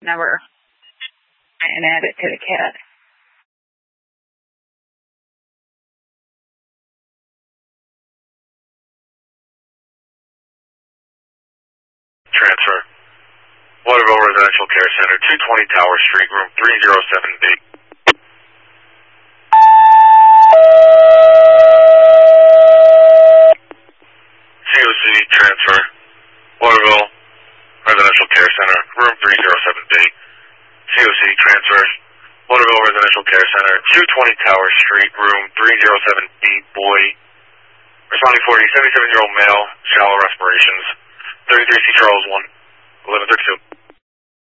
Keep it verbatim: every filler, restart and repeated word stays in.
number and add it to the cat. Transfer. Waterville Residential Care Center, two twenty Tower Street, room three oh seven B. C O C, transfer. Waterville Residential Care Center, room three oh seven B. C O C, transfer. Waterville Residential Care Center, two twenty Tower Street, room three oh seven B, boy. Responding forty, seventy-seven-year-old male, shallow respirations. thirty-three C Charles one, eleven thirty-two.